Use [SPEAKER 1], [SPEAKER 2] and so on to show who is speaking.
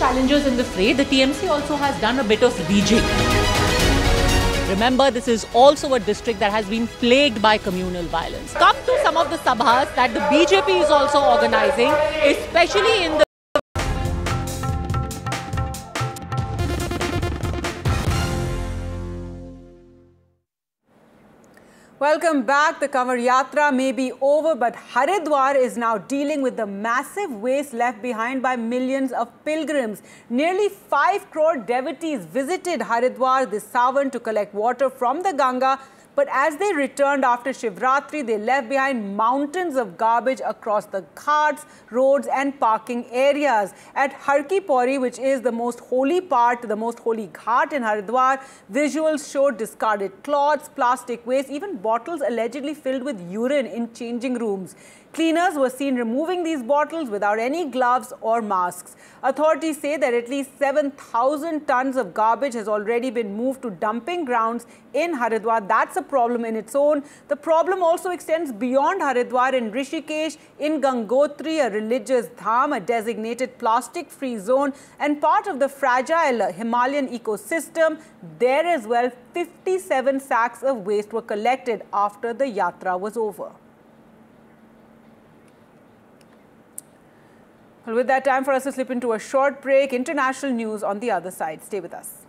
[SPEAKER 1] challengers in the fray, the TMC also has done a bit of rejigging. Remember, this is also a district that has been plagued by communal violence. Come to some of the sabhas that the BJP is also organizing, especially in the
[SPEAKER 2] Welcome back. The Kanwar Yatra may be over, but Haridwar is now dealing with the massive waste left behind by millions of pilgrims. Nearly 5 crore devotees visited Haridwar this Sawan to collect water from the Ganga. But as they returned after Shivratri, they left behind mountains of garbage across the ghats, roads and parking areas. At Har Ki Pauri, which is the most holy part, the most holy ghat in Haridwar, visuals showed discarded cloths, plastic waste, even bottles allegedly filled with urine in changing rooms. Cleaners were seen removing these bottles without any gloves or masks. Authorities say that at least 7,000 tons of garbage has already been moved to dumping grounds in Haridwar. That's a problem in its own. The problem also extends beyond Haridwar in Rishikesh, in Gangotri, a religious dham, a designated plastic-free zone and part of the fragile Himalayan ecosystem. There as well, 57 sacks of waste were collected after the yatra was over. Well, with that, time for us to slip into a short break. International news on the other side. Stay with us.